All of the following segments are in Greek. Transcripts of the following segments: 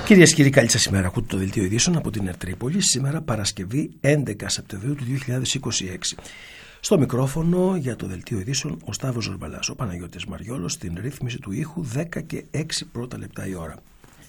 Κυρίες και κύριοι, καλή σας ημέρα. Ακούτε το Δελτίο Ειδήσεων από την Ερτρίπολη. Σήμερα Παρασκευή 11 Σεπτεμβρίου του 2026. Στο μικρόφωνο για το Δελτίο Ειδήσεων ο Σταύρος Ζορμπαλάς, ο Παναγιώτης Μαριόλος, στην ρύθμιση του ήχου 10 και 6 πρώτα λεπτά η ώρα.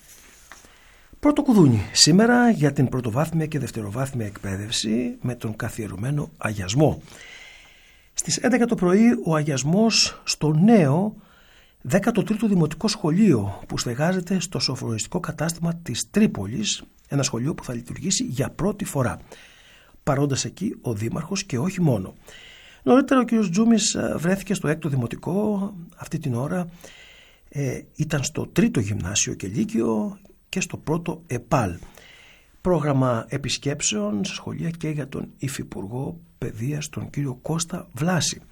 Πρώτο κουδούνι σήμερα για την πρωτοβάθμια και δευτεροβάθμια εκπαίδευση με τον καθιερωμένο αγιασμό. Στις 11 το πρωί ο αγιασμός στο νέο 13ο Δημοτικό Σχολείο που στεγάζεται στο σοφρονιστικό κατάστημα της Τρίπολης, ένα σχολείο που θα λειτουργήσει για πρώτη φορά. Παρόντας εκεί ο Δήμαρχος και όχι μόνο. Νωρίτερα ο κ. Τζούμης βρέθηκε στο 6ο Δημοτικό, αυτή την ώρα ήταν στο 3ο Γυμνάσιο και Λύκειο και στο 1ο ΕΠΑΛ. Πρόγραμμα επισκέψεων σε σχολεία και για τον Υφυπουργό Παιδείας, τον κ. Κώστα Βλάση.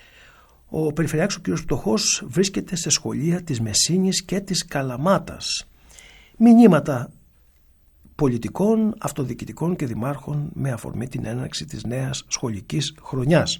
Ο Περιφερειάρχης ο κ. Πτωχός βρίσκεται σε σχολεία της Μεσίνης και της Καλαμάτας. Μηνύματα πολιτικών, αυτοδιοικητικών και δημάρχων με αφορμή την έναρξη της νέας σχολικής χρονιάς.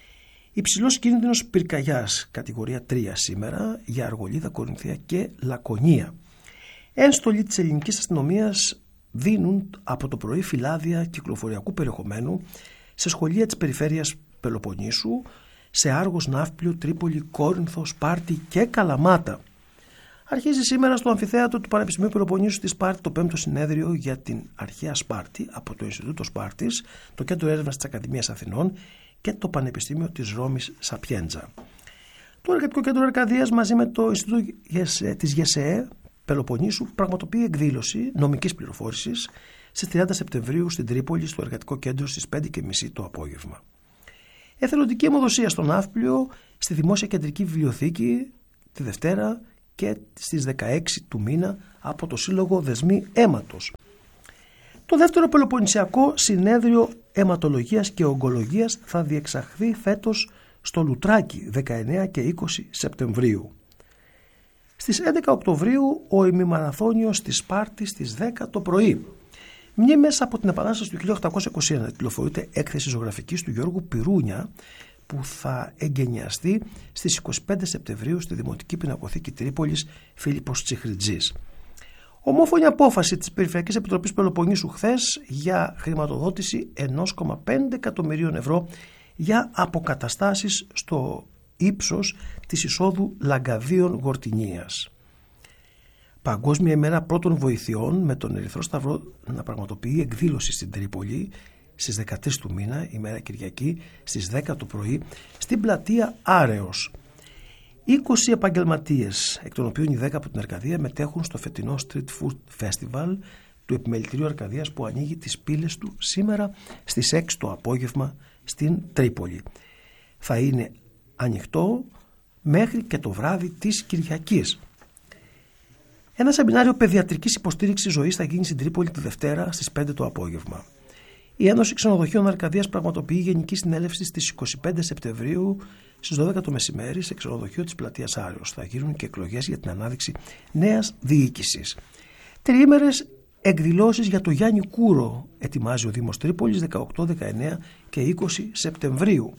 Υψηλός κίνδυνος πυρκαγιάς, κατηγορία 3 σήμερα, για Αργολίδα, Κορινθία και Λακωνία. Ένστολοι της ελληνικής αστυνομίας δίνουν από το πρωί φυλάδια κυκλοφοριακού περιεχομένου σε σχολεία της περιφέρειας Πελοποννήσου, σε Άργος, Ναύπλιο, Τρίπολη, Κόρινθο, Σπάρτη και Καλαμάτα. Αρχίζει σήμερα στο αμφιθέατρο του Πανεπιστημίου Πελοποννήσου στη Σπάρτη το 5ο συνέδριο για την αρχαία Σπάρτη από το Ινστιτούτο Σπάρτης, το Κέντρο Έρευνας της Ακαδημίας Αθηνών και το Πανεπιστήμιο της Ρώμης Σαπιέντζα. Το Εργατικό Κέντρο Αρκαδίας μαζί με το Ινστιτούτο της ΓΕΣΕΕ Πελοποννήσου πραγματοποιεί εκδήλωση νομικής πληροφόρησης στις 30 Σεπτεμβρίου στην Τρίπολη στο Εργατικό Κέντρο στις 5:30 το απόγευμα. Εθελοντική αιμοδοσία στο Ναύπλιο, στη Δημόσια Κεντρική Βιβλιοθήκη τη Δευτέρα και στις 16 του μήνα από το Σύλλογο Δεσμοί Αίματος. Το δεύτερο Πελοποννησιακό Συνέδριο Αιματολογίας και Ογκολογίας θα διεξαχθεί φέτος στο Λουτράκι 19 και 20 Σεπτεμβρίου. Στις 11 Οκτωβρίου ο ημιμαραθώνιος στη Σπάρτη στις 10 το πρωί. Μνήμες από την Επανάσταση του 1821 τηλεφορείται έκθεση ζωγραφικής του Γιώργου Πυρούνια που θα εγκαινιαστεί στις 25 Σεπτεμβρίου στη Δημοτική Πινακοθήκη Τρίπολης Φίλιππος Τσιχριτζής. Ομόφωνη απόφαση της Περιφερειακής Επιτροπής Πελοποννήσου χθες για χρηματοδότηση 1,5 εκατομμυρίων ευρώ για αποκαταστάσεις στο ύψος της εισόδου Λαγκαδίων Γορτινίας. Παγκόσμια ημέρα πρώτων βοηθειών με τον Ερυθρό Σταυρό να πραγματοποιεί εκδήλωση στην Τρίπολη στις 13 του μήνα, ημέρα Κυριακή, στις 10 το πρωί, στην πλατεία Άρεος. 20 επαγγελματίες, εκ των οποίων οι 10 από την Αρκαδία, μετέχουν στο φετινό Street Food Festival του Επιμελητηρίου Αρκαδίας που ανοίγει τις πύλες του σήμερα στις 6 το απόγευμα στην Τρίπολη. Θα είναι ανοιχτό μέχρι και το βράδυ της Κυριακής. Ένα σεμινάριο παιδιατρικής υποστήριξης ζωής θα γίνει στην Τρίπολη τη Δευτέρα στις 5 το απόγευμα. Η Ένωση Ξενοδοχείων Αρκαδίας πραγματοποιεί γενική συνέλευση στις 25 Σεπτεμβρίου στις 12 το μεσημέρι σε ξενοδοχείο της πλατείας Άρεος. Θα γίνουν και εκλογές για την ανάδειξη νέας διοίκησης. Τριήμερες εκδηλώσεις για το Γιάννη Κούρο ετοιμάζει ο Δήμος Τρίπολης 18, 19 και 20 Σεπτεμβρίου.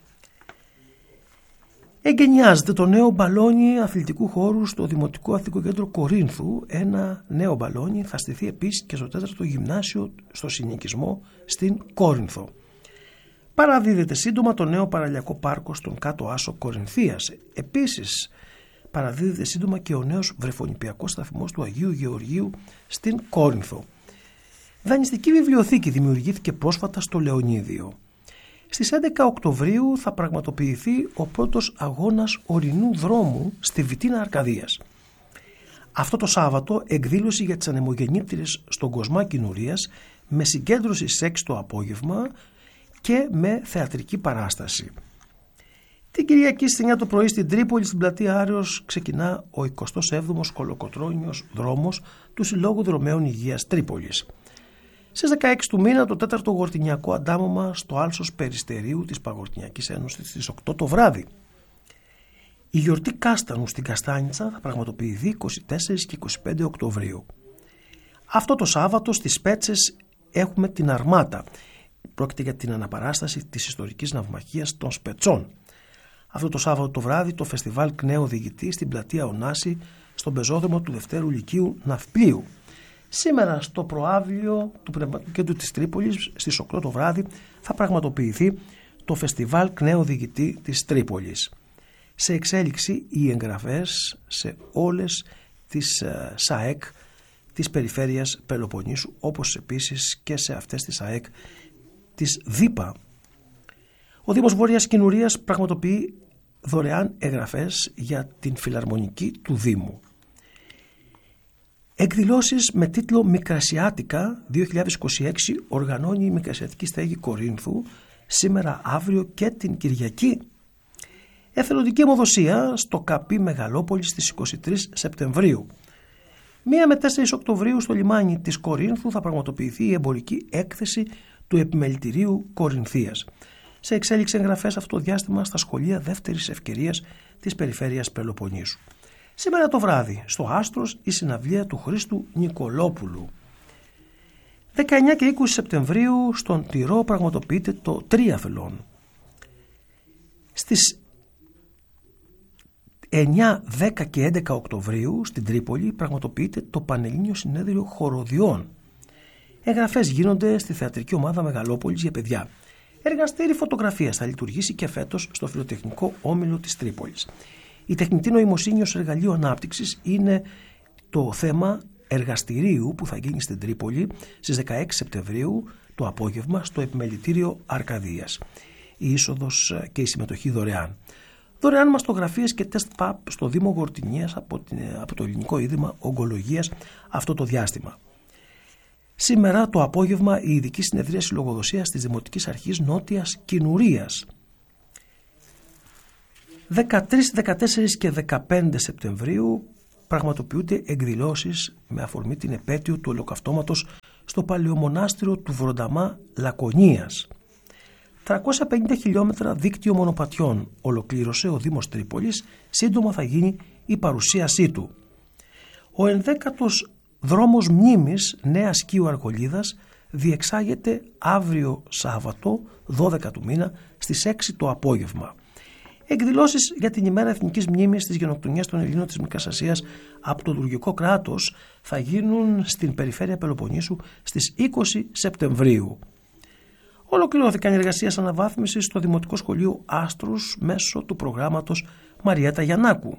Εγκαινιάζεται το νέο μπαλόνι αθλητικού χώρου στο Δημοτικό Αθλητικό Κέντρο Κορίνθου. Ένα νέο μπαλόνι θα στηθεί επίσης και στο 4ο Γυμνάσιο στο Συνοικισμό στην Κόρινθο. Παραδίδεται σύντομα το νέο παραλιακό πάρκο στον Κάτω Άσο Κορινθίας. Επίσης παραδίδεται σύντομα και ο νέος βρεφονιπιακός σταθμός του Αγίου Γεωργίου στην Κόρινθο. Δανειστική βιβλιοθήκη δημιουργήθηκε πρόσφατα στο Λεωνίδιο. Στις 11 Οκτωβρίου θα πραγματοποιηθεί ο πρώτος αγώνας ορεινού δρόμου στη Βιτίνα Αρκαδίας. Αυτό το Σάββατο εκδήλωση για τις ανεμογεννήτριες στον Κοσμάκη Νουρίας με συγκέντρωση σε 6 το απόγευμα και με θεατρική παράσταση. Την Κυριακή στις 9 το πρωί στην Τρίπολη στην πλατεία Άρεος ξεκινά ο 27ος κολοκοτρώνιος δρόμος του Συλλόγου Δρομέων Υγείας Τρίπολης. Στις 16 του μήνα το 4ο γορτινιακό αντάμωμα στο άλσος Περιστερίου της Παγορτινιακής Ένωσης στις 8 το βράδυ. Η γιορτή Κάστανου στην Καστάνιτσα θα πραγματοποιηθεί 24 και 25 Οκτωβρίου. Αυτό το Σάββατο στις Πέτσες έχουμε την Αρμάτα. Πρόκειται για την αναπαράσταση της ιστορικής ναυμαχίας των Σπετσών. Αυτό το Σάββατο το βράδυ το φεστιβάλ Κνέο Διηγητή στην πλατεία Ωνάση στον πεζόδρομο του Δευτέρου Λυκείου Ναυπλίου. Σήμερα στο προαύλιο του Πνευματικού Κέντρου της Τρίπολης στις 8 το βράδυ θα πραγματοποιηθεί το Φεστιβάλ Κνέο Διηγητή της Τρίπολης. Σε εξέλιξη οι εγγραφές σε όλες τις ΣΑΕΚ της περιφέρειας Πελοποννήσου, όπως επίσης και σε αυτές τις ΣΑΕΚ της ΔΥΠΑ. Ο Δήμος Βόρειας Κινουρίας πραγματοποιεί δωρεάν εγγραφές για την φιλαρμονική του Δήμου. Εκδηλώσεις με τίτλο Μικρασιάτικα 2026 οργανώνει η Μικρασιατική Στέγη Κορίνθου σήμερα, αύριο και την Κυριακή. Εθελοντική αιμοδοσία στο ΚΑΠΗ Μεγαλόπολης στις 23 Σεπτεμβρίου. 1 με 4 Οκτωβρίου στο λιμάνι της Κορίνθου θα πραγματοποιηθεί η εμπορική έκθεση του Επιμελητηρίου Κορινθίας. Σε εξέλιξη εγγραφές αυτό το διάστημα στα σχολεία δεύτερης ευκαιρίας της περιφέρειας Πελοποννήσου. Σήμερα το βράδυ στο Άστρος η συναυλία του Χρήστου Νικολόπουλου. 19 και 20 Σεπτεμβρίου στον Τυρό πραγματοποιείται το Τρίαφελον. Στις 9, 10 και 11 Οκτωβρίου στην Τρίπολη πραγματοποιείται το Πανελλήνιο Συνέδριο Χοροδιών. Εγγραφές γίνονται στη Θεατρική Ομάδα Μεγαλόπολης για παιδιά. Εργαστήρι φωτογραφίας θα λειτουργήσει και φέτος στο Φιλοτεχνικό Όμιλο της Τρίπολης. Η τεχνητή νοημοσύνη ως εργαλείο ανάπτυξης είναι το θέμα εργαστηρίου που θα γίνει στην Τρίπολη στις 16 Σεπτεμβρίου το απόγευμα στο Επιμελητήριο Αρκαδίας. Η είσοδος και η συμμετοχή δωρεάν. Δωρεάν μαστογραφίες και τεστ ΠΑΠ στο Δήμο Γορτινίας από το Ελληνικό Ίδρυμα Ογκολογίας αυτό το διάστημα. Σήμερα το απόγευμα η ειδική συνεδρίαση λογοδοσίας της Δημοτικής Αρχής Νότιας Κινουρίας. 13, 14 και 15 Σεπτεμβρίου πραγματοποιούνται εκδηλώσεις με αφορμή την επέτειο του ολοκαυτώματος στο Παλαιομονάστηριο του Βρονταμά Λακωνίας. 350 χιλιόμετρα δίκτυο μονοπατιών ολοκλήρωσε ο Δήμος Τρίπολης, σύντομα θα γίνει η παρουσίασή του. Ο 11ος δρόμος μνήμης Νέας Σκίου Αργολίδας διεξάγεται αύριο Σάββατο 12 του μήνα στις 6 το απόγευμα. Εκδηλώσεις για την ημέρα εθνικής μνήμης της γενοκτονίας των Ελλήνων της Μικράς Ασίας από το τουρκικό κράτος θα γίνουν στην περιφέρεια Πελοποννήσου στις 20 Σεπτεμβρίου. Ολοκληρώθηκαν οι εργασίες αναβάθμισης στο Δημοτικό Σχολείο Άστρους μέσω του προγράμματος Μαριέτα Γιαννάκου.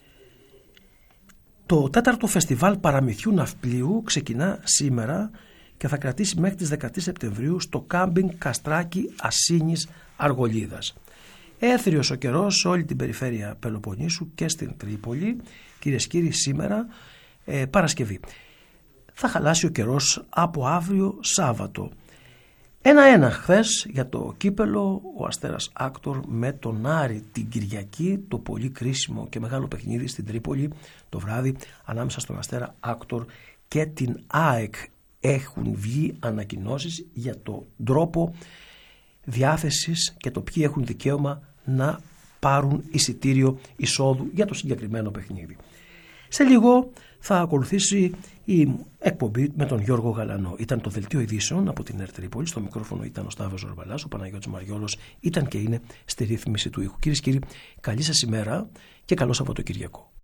Το 4ο Φεστιβάλ Παραμυθιού Ναυπλίου ξεκινά σήμερα και θα κρατήσει μέχρι τις 13 Σεπτεμβρίου στο κάμπινγκ Καστράκι Ασίνης Αργολίδας. Έθριος ο καιρός σε όλη την περιφέρεια Πελοποννήσου και στην Τρίπολη. Κυρίες και κύριοι, σήμερα Παρασκευή. Θα χαλάσει ο καιρός από αύριο Σάββατο. 1-1 χθες για το κύπελο ο Αστέρας Άκτορ με τον Άρη την Κυριακή, το πολύ κρίσιμο και μεγάλο παιχνίδι στην Τρίπολη το βράδυ ανάμεσα στον Αστέρα Άκτορ και την ΑΕΚ. Έχουν βγει ανακοινώσεις για τον τρόπο διάθεσης και το ποιοι έχουν δικαίωμα να πάρουν εισιτήριο εισόδου για το συγκεκριμένο παιχνίδι. Σε λίγο θα ακολουθήσει η εκπομπή με τον Γιώργο Γαλανό. Ήταν το Δελτίο Ειδήσεων από την ΕΡΤ Τρίπολη. Στο μικρόφωνο ήταν ο Σταύρος Ζορμπαλάς, ο Παναγιώτης Μαριόλος ήταν και είναι στη ρύθμιση του ήχου. Κυρίες και κύριοι, καλή σας ημέρα και καλό Σαββατοκυριακό.